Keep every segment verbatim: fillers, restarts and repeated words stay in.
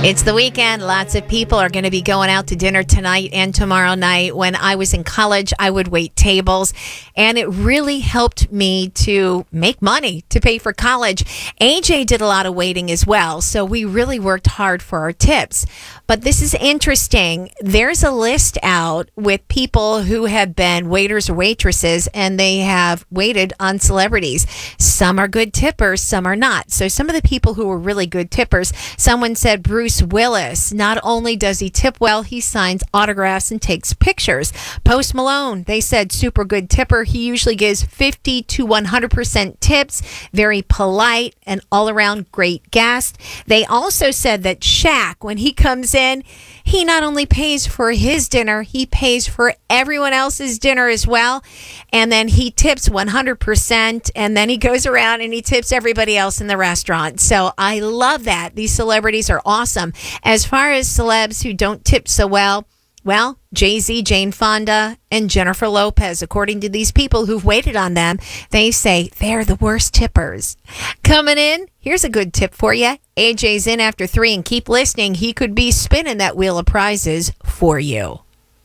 It's the weekend. Lots of people are going to be going out to dinner tonight and tomorrow night. When I was in college, I would wait tables, and it really helped me to make money to pay for college. A J did a lot of waiting as well, so we really worked hard for our tips. But this is interesting. There's a list out with people who have been waiters or waitresses, and they have waited on celebrities. Some are good tippers, some are not. So some of the people who were really good tippers, someone said Bruce Willis. Not only does he tip well, he signs autographs and takes pictures. Post Malone, they said super good tipper. He usually gives fifty to one hundred percent tips, very polite and all around great guest. They also said that Shaq, when he comes in, he not only pays for his dinner, he pays for everyone else's dinner as well. And then he tips one hundred percent, and then he goes around and he tips everybody else in the restaurant. So I love that. These celebrities are awesome. As far as celebs who don't tip so well, well, Jay-Z, Jane Fonda, and Jennifer Lopez, according to these people who've waited on them, they say they're the worst tippers. Coming in, here's a good tip for you. A J's in after three, and keep listening. He could be spinning that wheel of prizes for you.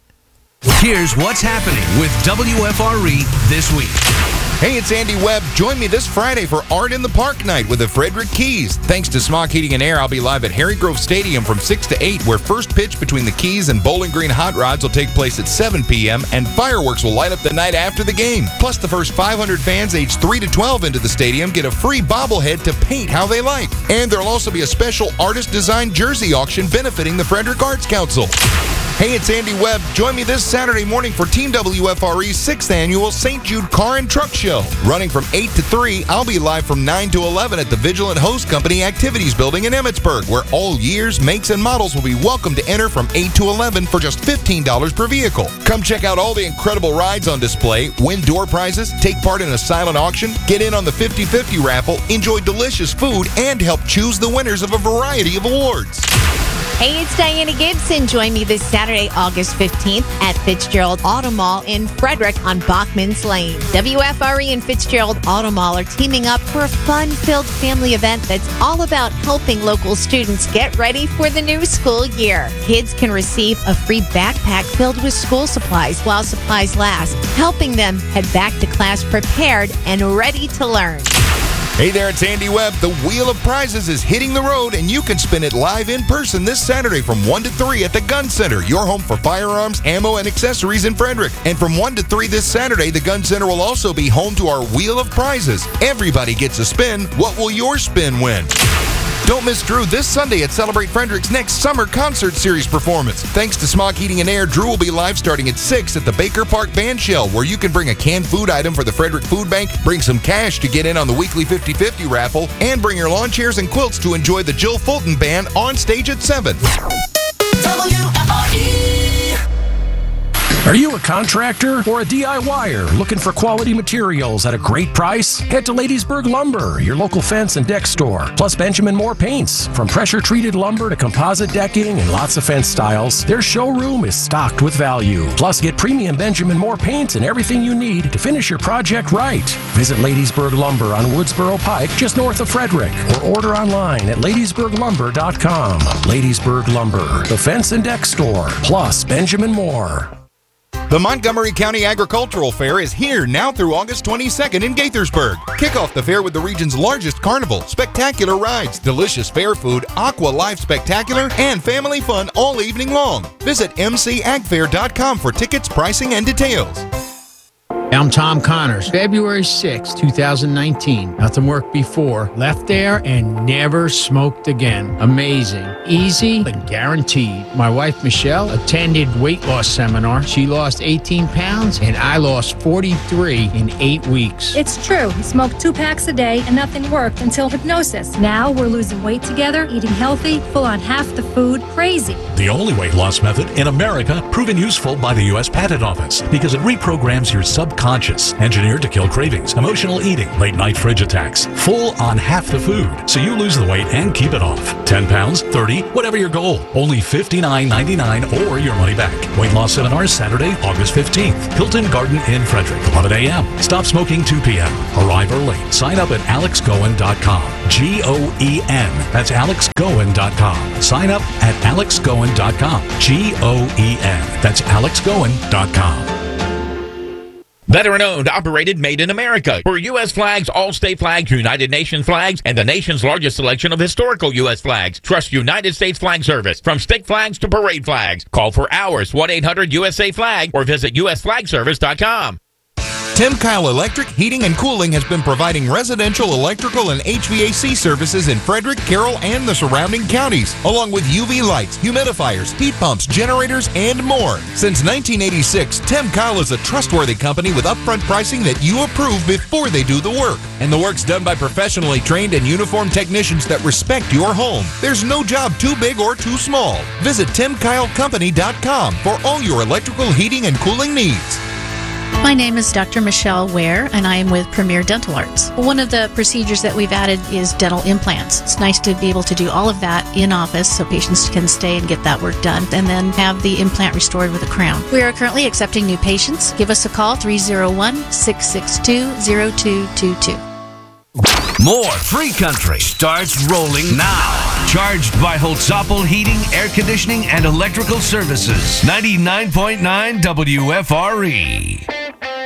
Here's what's happening with W F R E this week. Hey, it's Andy Webb. Join me this Friday for Art in the Park night with the Frederick Keys. Thanks to Smog Heating and Air, I'll be live at Harry Grove Stadium from six to eight, where first pitch between the Keys and Bowling Green Hot Rods will take place at seven p.m., and fireworks will light up the night after the game. Plus, the first five hundred fans aged three to twelve into the stadium get a free bobblehead to paint how they like. And there'll also be a special artist-designed jersey auction benefiting the Frederick Arts Council. Hey, it's Andy Webb. Join me this Saturday morning for Team W F R E's sixth Annual Saint Jude Car and Truck Show. Running from eight to three, I'll be live from nine to eleven at the Vigilant Host Company Activities Building in Emmitsburg, where all years, makes, and models will be welcome to enter from eight to eleven for just fifteen dollars per vehicle. Come check out all the incredible rides on display, win door prizes, take part in a silent auction, get in on the fifty fifty raffle, enjoy delicious food, and help choose the winners of a variety of awards. Hey, it's Diana Gibson. Join me this Saturday, August fifteenth at Fitzgerald Auto Mall in Frederick on Bachman's Lane. W F R E and Fitzgerald Auto Mall are teaming up for a fun-filled family event that's all about helping local students get ready for the new school year. Kids can receive a free backpack filled with school supplies while supplies last, helping them head back to class prepared and ready to learn. Hey there, it's Andy Webb. The Wheel of Prizes is hitting the road, and you can spin it live in person this Saturday from one to three at the Gun Center, your home for firearms, ammo, and accessories in Frederick. And from one to three this Saturday, the Gun Center will also be home to our Wheel of Prizes. Everybody gets a spin. What will your spin win? Don't miss Drew this Sunday at Celebrate Frederick's next summer concert series performance. Thanks to Smog Heating and Air, Drew will be live starting at six at the Baker Park Band Shell, where you can bring a canned food item for the Frederick Food Bank, bring some cash to get in on the weekly fifty fifty raffle, and bring your lawn chairs and quilts to enjoy the Jill Fulton Band on stage at seven. W F R E. Are you a contractor or a DIYer looking for quality materials at a great price? Head to Ladiesburg Lumber, your local fence and deck store. Plus Benjamin Moore Paints. From pressure-treated lumber to composite decking and lots of fence styles, their showroom is stocked with value. Plus, get premium Benjamin Moore paints and everything you need to finish your project right. Visit Ladiesburg Lumber on Woodsboro Pike, just north of Frederick, or order online at ladiesburg lumber dot com. Ladiesburg Lumber, the fence and deck store, plus Benjamin Moore. The Montgomery County Agricultural Fair is here now through August twenty-second in Gaithersburg. Kick off the fair with the region's largest carnival, spectacular rides, delicious fair food, Aqua Live Spectacular, and family fun all evening long. Visit m c ag fair dot com for tickets, pricing, and details. I'm Tom Connors. February sixth, twenty nineteen. Nothing worked before. Left there and never smoked again. Amazing. Easy and guaranteed. My wife, Michelle, attended weight loss seminar. She lost eighteen pounds and I lost forty-three in eight weeks. It's true. We smoked two packs a day and nothing worked until hypnosis. Now we're losing weight together, eating healthy, full on half the food. Crazy. The only weight loss method in America proven useful by the U S Patent Office because it reprograms your subconscious conscious, engineered to kill cravings, emotional eating, late night fridge attacks. Full on half the food, so you lose the weight and keep it off. ten pounds, thirty, whatever your goal. Only fifty-nine ninety-nine or your money back. Weight loss seminars Saturday, August fifteenth. Hilton Garden Inn, Frederick, eleven a.m. Stop smoking two p.m. Arrive early. Sign up at alex goen dot com. G O E N. That's alex goen dot com. Sign up at alex goen dot com. G O E N. That's alex goen dot com. Veteran-owned, operated, made in America. For U S flags, all state flags, United Nations flags, and the nation's largest selection of historical U S flags. Trust United States Flag Service. From stick flags to parade flags. Call for hours, one eight hundred U S A flag, or visit u s flag service dot com. Tim Kyle Electric Heating and Cooling has been providing residential electrical and H V A C services in Frederick, Carroll, and the surrounding counties, along with U V lights, humidifiers, heat pumps, generators, and more. Since nineteen eighty-six, Tim Kyle is a trustworthy company with upfront pricing that you approve before they do the work. And the work's done by professionally trained and uniformed technicians that respect your home. There's no job too big or too small. Visit tim kyle company dot com for all your electrical heating and cooling needs. My name is Doctor Michelle Ware, and I am with Premier Dental Arts. One of the procedures that we've added is dental implants. It's nice to be able to do all of that in office so patients can stay and get that work done, and then have the implant restored with a crown. We are currently accepting new patients. Give us a call, three oh one, six six two, oh two two two. More Free Country starts rolling now. Charged by Holtzapfel Heating, Air Conditioning, and Electrical Services. ninety-nine point nine W F R E.